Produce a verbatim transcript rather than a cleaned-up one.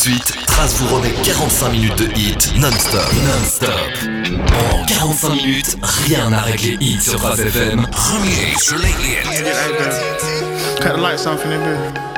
suite, Trace vous remet quarante-cinq minutes de hits non-stop. Non-stop. En quarante-cinq minutes, rien n'arrête les hits sur Trace F M. Premier sur les hits. Cut the lights off in that bitch.